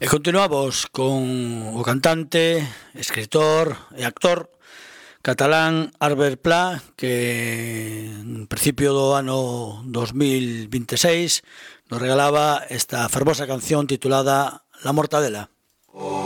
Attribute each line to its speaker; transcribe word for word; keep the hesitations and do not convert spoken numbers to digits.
Speaker 1: E continuamos con o cantante, escritor e actor catalán Albert Pla, que en principio do ano dos mil vinte e seis nos regalaba esta fermosa canción titulada La Mortadela.